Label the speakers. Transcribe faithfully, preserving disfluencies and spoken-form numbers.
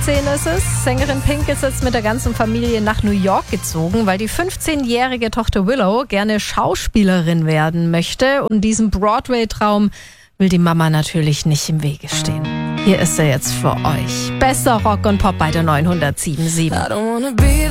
Speaker 1: zweitausendzehn ist es. Sängerin Pink ist jetzt mit der ganzen Familie nach New York gezogen, weil die fünfzehnjährige Tochter Willow gerne Schauspielerin werden möchte. Und diesem Broadway-Traum will die Mama natürlich nicht im Wege stehen. Hier ist er jetzt für euch. Bester Rock und Pop bei der neunhundertsieben Komma sieben.